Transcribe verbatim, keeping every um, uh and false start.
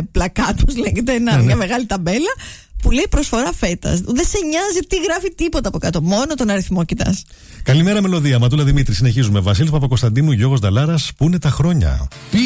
πλακάτος, λέγεται, ένα, ναι, μια ναι. μεγάλη ταμπέλα που λέει προσφορά φέτας. Δεν σε νοιάζει τι γράφει τίποτα από κάτω. Μόνο τον αριθμό κοιτάς. Καλημέρα, Μελωδία. Ματούλα Δημήτρη. Συνεχίζουμε. Βασίλης Παπακοσταντίνου, Γιώργος Νταλάρας. Πού είναι τα χρόνια.